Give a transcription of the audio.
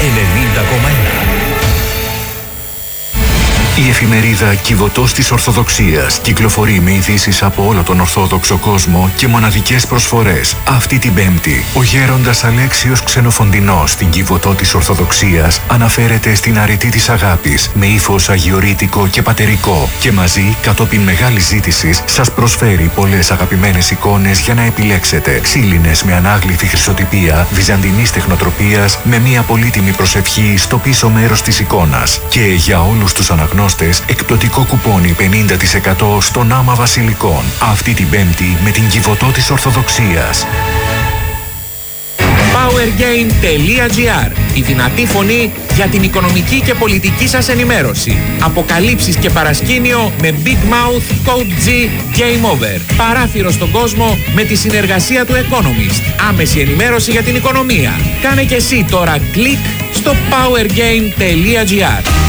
Η εφημερίδα Κιβωτός της Ορθοδοξίας κυκλοφορεί με ειδήσεις από όλο τον Ορθόδοξο κόσμο και μοναδικές προσφορές. Αυτή την Πέμπτη, ο γέροντας Αλέξιος Ξενοφοντινός στην Κιβωτό της Ορθοδοξίας αναφέρεται στην αρετή της αγάπης με ύφος αγιορείτικο και πατερικό και μαζί, κατόπιν μεγάλης ζήτησης, σας προσφέρει πολλές αγαπημένες εικόνες για να επιλέξετε. Ξύλινες με ανάγλυφη χρυσοτυπία βυζαντινής τεχνοτροπίας με μια πολύτιμη προσευχή στο πίσω μέρος της εικόνας. Και για όλους τους αναγνώστες, εκπτωτικό κουπόνι 50% στον Άμα Βασιλικών. Αυτή την Πέμπτη με την Κιβωτό της Ορθοδοξίας. Powergame.gr, η δυνατή φωνή για την οικονομική και πολιτική σας ενημέρωση. Αποκαλύψεις και παρασκήνιο με Big Mouth, Code G, Game Over. Παράθυρο στον κόσμο με τη συνεργασία του Economist. Άμεση ενημέρωση για την οικονομία. Κάνε και εσύ τώρα κλικ στο Powergame.gr.